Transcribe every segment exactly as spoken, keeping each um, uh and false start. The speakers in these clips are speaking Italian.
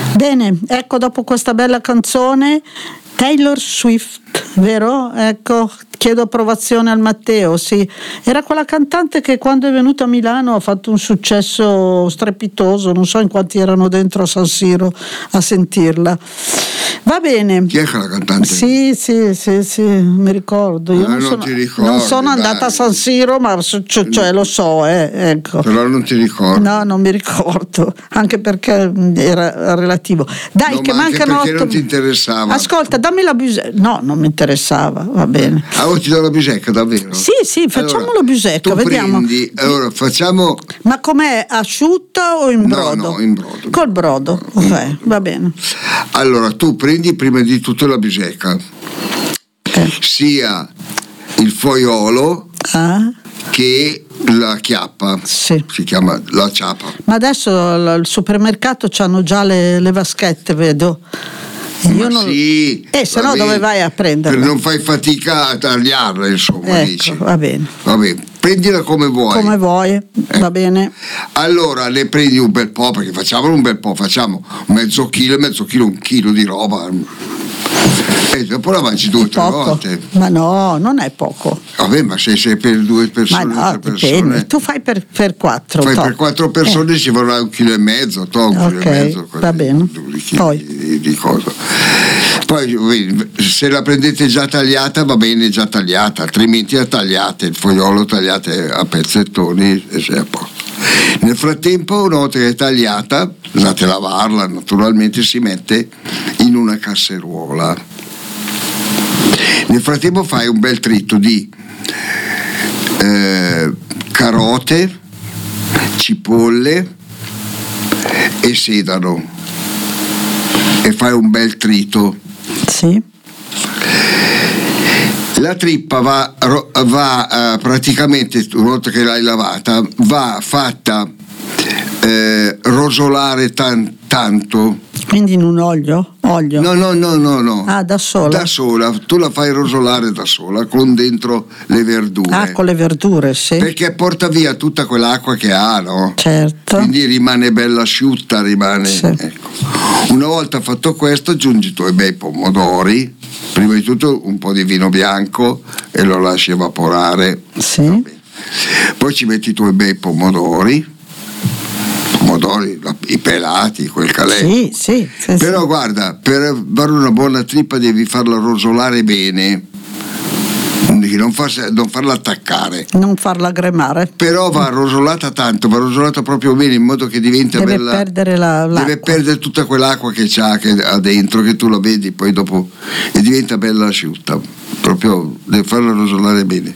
Bene, ecco, dopo questa bella canzone, Taylor Swift, vero? Ecco, chiedo approvazione al Matteo, sì. Era quella cantante che quando è venuta a Milano ha fatto un successo strepitoso, non so in quanti erano dentro a San Siro a sentirla. Va bene. Chi è quella cantante? Sì, sì, sì, sì, mi ricordo. Io ah, non, non, sono, ti ricordi, non sono andata dai. a San Siro, ma cioè, lo so, eh, ecco. Però non ti ricordi. No, non mi ricordo, anche perché era relativo. Dai, no, che ma mancano perché otto. Non ti interessava. Ascolta, dammi la bisecca. No, non mi interessava, va bene. Ah, oh, ti do la bisecca, davvero? Sì, sì, facciamo allora, la bisecca, tu vediamo. Prendi, allora facciamo. Ma com'è, asciutta o in brodo? No, no, in brodo. Col brodo, no, ok, brodo. Va bene. Allora, tu prendi prima di tutto la bisecca, Eh. sia il fogliolo Ah. che la chiappa, Sì. Si chiama la ciappa. Ma adesso al supermercato c'hanno già le, le vaschette, vedo. Io Ma non... sì, Eh, se no va dove bene. vai a prenderla? Per non fai fatica a tagliarla, insomma, Ecco, dici. va bene. Va bene, prendila come vuoi. Come vuoi, Eh. va bene. Allora ne prendi un bel po', perché facciamolo un bel po', facciamo mezzo chilo, mezzo chilo, un chilo di roba. E dopo la mangi due o tre Poco. volte. Ma no, non è poco. Vabbè, ma se sei per due persone, Ma no, tre dipende. persone. Tu fai per, per quattro. Fai to. per quattro persone Eh. ci vorrà un chilo e mezzo, to, un Ok, chilo e mezzo, va bene. Di, di, Poi. di, di cosa. Poi se la prendete già tagliata va bene, già tagliata, altrimenti la tagliate, il fogliolo tagliate a pezzettoni e sei a posto. Nel frattempo, una volta che è tagliata, andate a lavarla, naturalmente si mette in una casseruola. Nel frattempo fai un bel trito di eh, carote, cipolle e sedano e fai un bel trito. Sì. La trippa va, va eh, praticamente, una volta che l'hai lavata, va fatta eh, rosolare tan, tanto. Quindi in un olio? Olio? No, no, no, no, no. Ah, da sola? Da sola, tu la fai rosolare da sola, con dentro le verdure. Ah, con le verdure, sì. Perché porta via tutta quell'acqua che ha, no? Certo. Quindi rimane bella asciutta, rimane. Sì. Ecco. Una volta fatto questo, aggiungi i tuoi bei pomodori, prima di tutto un po' di vino bianco e lo lasci evaporare. Sì. Poi ci metti i tuoi bei pomodori. Pomodori, i pelati, quel calè. Sì, sì, sì, Però sì. guarda, per fare una buona trippa devi farla rosolare bene, non, far, non farla attaccare. Non farla gremare. Però va rosolata tanto, va rosolata proprio bene in modo che diventa Deve bella. perdere la, l'acqua. Deve perdere tutta quell'acqua che c'ha che ha dentro, che tu la vedi poi dopo e diventa bella asciutta. Proprio deve farla rosolare bene.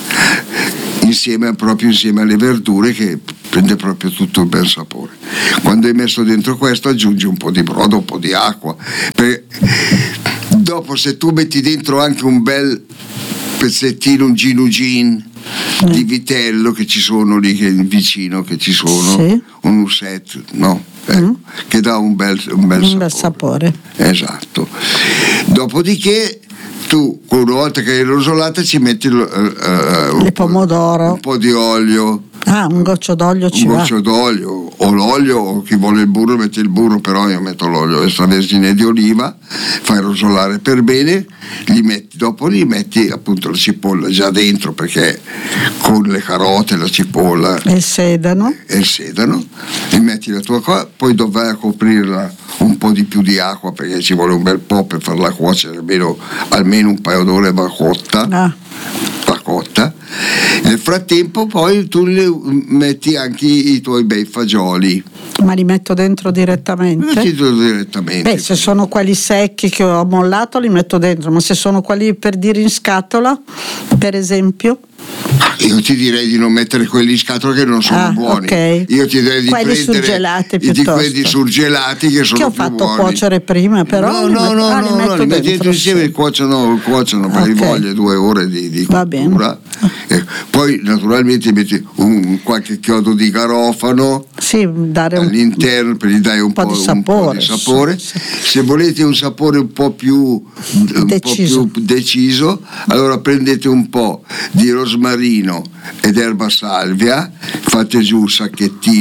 Insieme proprio insieme alle verdure che prende proprio tutto il bel sapore. Quando hai messo dentro questo aggiungi un po' di brodo, un po' di acqua. Per... Dopo se tu metti dentro anche un bel pezzettino, un ginugin mm. di vitello che ci sono lì che vicino, che ci sono, sì. un usset, no? Ecco, mm. che dà un bel, un bel un sapore. bel sapore. Esatto. Dopodiché tu una volta che hai rosolata ci metti uh, uh, il pomodoro, un po' di olio. Ah, un goccio d'olio ci un va. goccio d'olio o l'olio, o chi vuole il burro mette il burro, però io metto l'olio extravergine di oliva, fai rosolare per bene, li metti, dopo li metti appunto la cipolla già dentro, perché con le carote, la cipolla e il sedano e il sedano, li metti la tua cosa, poi dovrai a coprirla un po' di più di acqua, perché ci vuole un bel po' per farla cuocere, almeno, almeno un paio d'ore va cotta. Ah. Va cotta. Nel frattempo poi tu le metti anche i tuoi bei fagioli. Ma li metto dentro direttamente? Metti direttamente. Beh, se sono quelli secchi che ho mollato li metto dentro, ma se sono quelli per dire in scatola, per esempio? Io ti direi di non mettere quelli in scatola che non sono ah, buoni. Okay. Io ti direi di quelli prendere surgelati di piuttosto. quelli surgelati che sono che ho più fatto buoni. cuocere prima, però no li no metto, no ah, no, li metto no li metti dentro insieme e cuociono, cuociono per okay. voglia due ore di, di Va cottura. Eh, poi naturalmente metti un, qualche chiodo di garofano sì, dare un, all'interno per gli dare un, un, po', di sapore, un po' di sapore. Sì, sì. Se volete un sapore un po' più un deciso. po' più deciso, allora prendete un po' di rosmarino ed erba salvia, fate giù un sacchettino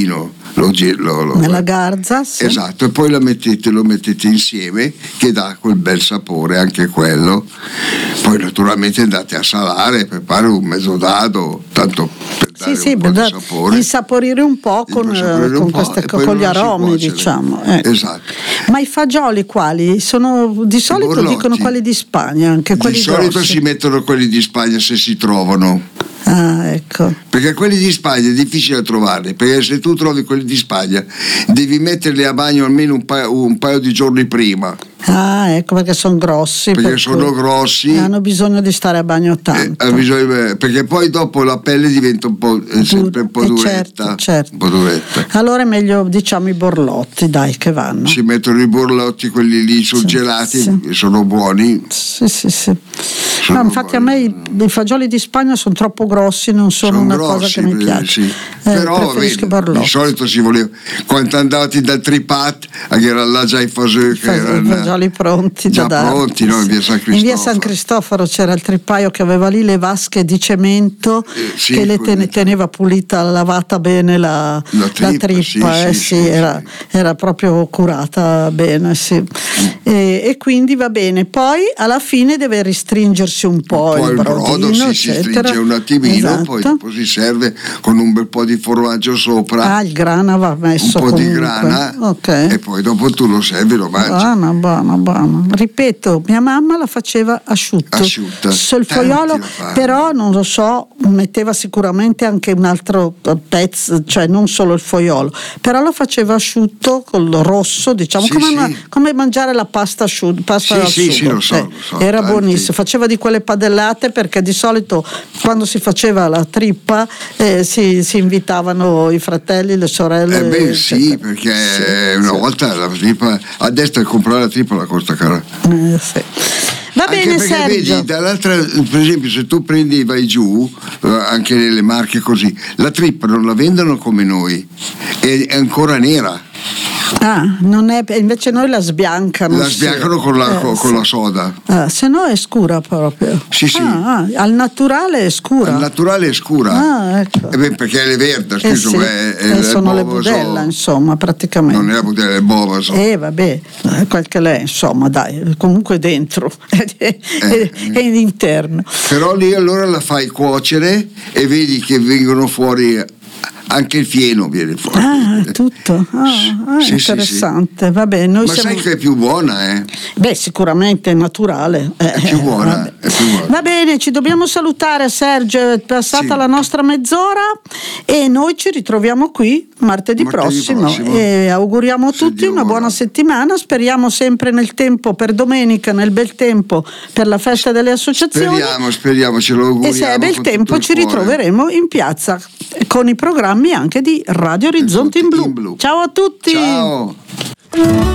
lo, lo, lo nella garza, sì. Esatto, e poi la mettete, lo mettete insieme, che dà quel bel sapore anche quello. Poi naturalmente andate a salare per fare un mezzo dado, tanto per dare sì, un sì, po' di sapore, insaporire un po' con, un con, po', queste, con gli aromi, diciamo. Eh. Esatto. Ma i fagioli quali? Sono di solito borlotti. Dicono quelli di Spagna, anche quelli di solito grossi. si mettono quelli di Spagna se si trovano. Ah, ecco. Perché quelli di Spagna è difficile trovarli, perché se tu trovi quelli di Spagna devi metterli a bagno almeno un paio, un paio di giorni prima. Ah, ecco, perché sono grossi. Perché per sono grossi. Hanno bisogno di stare a bagno tanto. Eh, bisogno, perché poi dopo la pelle diventa un po', è sempre un po' eh, duretta. Certo, certo. Un po' duretta. Allora è meglio, diciamo, i borlotti, dai, che vanno. Si mettono i borlotti, quelli lì surgelati, sì, sì. Sono buoni. Sì, sì, sì. No, infatti buoni. A me i, i fagioli di Spagna sono troppo grossi, non sono, sono una grossi, cosa che mi piace. Sì. Eh, Però vedi, di solito si voleva, quando andati dal Tripat, era là già i fagioli che erano i fagioli pronti già da pronti, no? In via San Cristoforo. In via San Cristoforo c'era il tripaio che aveva lì le vasche di cemento, eh, sì, che le ten- teneva pulita, lavata bene la, la trippa, la trippa sì, eh, sì, sì, era, sì. era proprio curata bene, sì. Mm. E, e quindi va bene. Poi alla fine deve ristringersi un po', un po' il brodino, brodo, sì, eccetera. Si stringe un attimino, esatto. Poi dopo si serve con un bel po' di formaggio sopra. Ah, il grana va messo un po' comunque. Di grana, okay. E poi dopo tu lo servi, lo mangi. Buono, buono, buono. Ripeto, mia mamma la faceva asciutto. Asciutta. Il fogliolo, però non lo so, metteva sicuramente anche un altro pezzo, cioè non solo il fogliolo, però lo faceva asciutto col rosso, diciamo, sì, come, sì. Una, come mangiare la pasta asciutta, pasta sì, al sì, sugo. sì, lo so, eh, lo so, era tanti. Buonissimo, faceva di quelle padellate, perché di solito quando si faceva la trippa eh, si, si invitavano i fratelli, le sorelle. Eh beh sì, perché sì, una sì. volta la trippa, adesso comprare la trippa la costa cara. Eh, sì. Va anche bene, perché Sergio. Vedi, dall'altra, per esempio, se tu prendi vai giù, anche nelle marche così, la trippa non la vendono come noi, è, è ancora nera. Ah, non è, invece noi la sbiancano. La sbiancano sì. con, la, eh, con sì. la soda. Ah, se no è scura proprio. Sì, sì. Ah, ah, al naturale è scura. Al naturale è scura. Ah, ecco. Eh beh, perché è verde, scusa, eh sì. è, è eh, sono le budella, insomma, praticamente. Non è la budella, è bovaso. Eh, vabbè, quel che l'è, insomma, dai, comunque dentro, è, eh, è in interno. Però lì allora la fai cuocere e vedi che vengono fuori. Anche il fieno viene fuori. Ah, tutto. Ah, ah, sì, interessante. Sì, sì. Va bene, noi Ma siamo... sai che è più buona, eh? Beh, sicuramente è naturale. È più buona, eh, è più buona. Va bene, ci dobbiamo salutare, Sergio. È passata sì. la nostra mezz'ora e noi ci ritroviamo qui martedì, martedì prossimo. prossimo. E auguriamo a tutti una buona settimana. Speriamo sempre nel tempo per domenica, nel bel tempo per la festa delle associazioni. Speriamo, speriamo, ce lo auguriamo. E se è bel tempo ci ritroveremo in piazza con i programmi anche di Radio Orizzonti in Blu. in Blu. Ciao a tutti. Ciao.